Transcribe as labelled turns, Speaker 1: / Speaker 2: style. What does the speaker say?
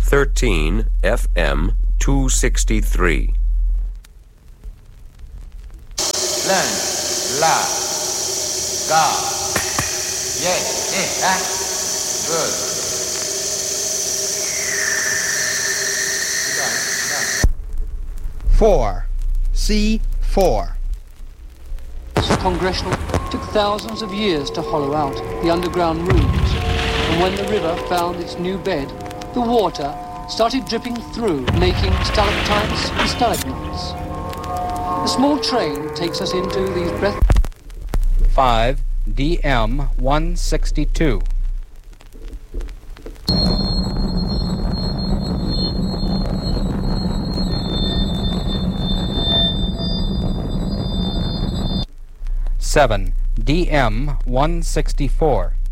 Speaker 1: 13 FM 263.
Speaker 2: Learn, la, ga, yeah, good.
Speaker 3: Four. C4.
Speaker 4: Congressional took thousands of years to hollow out the underground rooms, and when the river found its new bed, the water started dripping through, making stalactites and stalagmites. A small train takes us into these
Speaker 3: 5 DM 162. Seven DM 164.